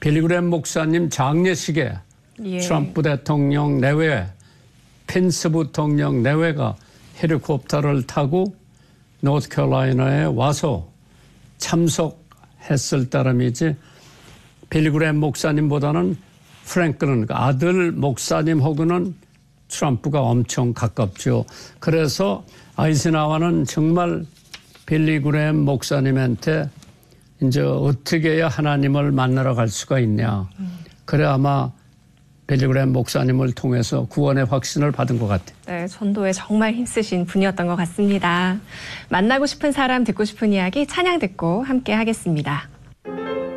빌리그램 목사님 장례식에 예. 트럼프 대통령 내외, 펜스 부통령 내외가 헬리콥터를 타고 노스캐롤라이나에 와서 참석했을 따름이지 빌리그램 목사님보다는 프랭클린 아들 목사님하고는 트럼프가 엄청 가깝죠. 그래서 아이젠하워는 정말 빌리그램 목사님한테 이제 어떻게 해야 하나님을 만나러 갈 수가 있냐. 그래 아마 빌리그램 목사님을 통해서 구원의 확신을 받은 것 같아요. 네, 전도에 정말 힘쓰신 분이었던 것 같습니다. 만나고 싶은 사람, 듣고 싶은 이야기 찬양 듣고 함께 하겠습니다.